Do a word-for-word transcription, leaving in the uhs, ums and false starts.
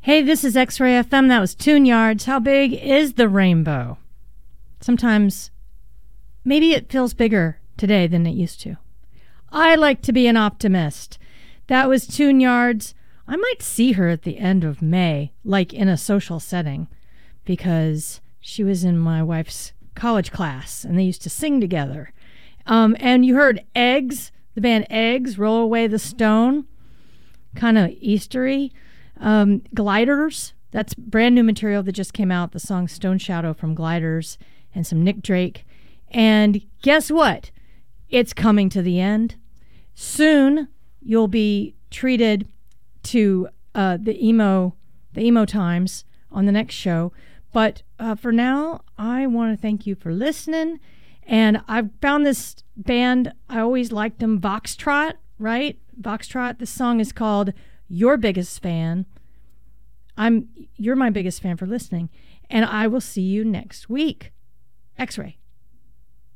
Hey, this is X-Ray F M. That was Tune Yards. How big is the rainbow? Sometimes, maybe it feels bigger today than it used to. I like to be an optimist. That was Tune Yards. I might see her at the end of May, like in a social setting, because she was in my wife's college class, and they used to sing together. Um, and you heard Eggs, the band Eggs, Roll Away the Stone, kind of Eastery. Um, Gliders, that's brand new material that just came out, the song Stone Shadow from Gliders, and some Nick Drake. And guess what? It's coming to the end. Soon you'll be treated to uh, the emo, the emo times on the next show. But uh, for now, I want to thank you for listening. And I've found this band, I always liked them, Voxtrot, right? Voxtrot. This song is called Your Biggest Fan. I'm you're my biggest fan for listening, and I will see you next week. X-Ray.